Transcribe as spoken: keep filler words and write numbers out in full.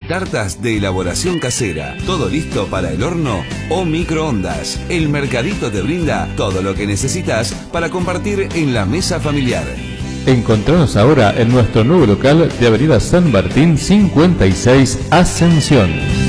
tartas de elaboración casera, todo listo para el horno o microondas. El Mercadito te brinda todo lo que necesitas para compartir en la mesa familiar. Encontranos ahora en nuestro nuevo local de Avenida San Martín cincuenta y seis, Ascensión.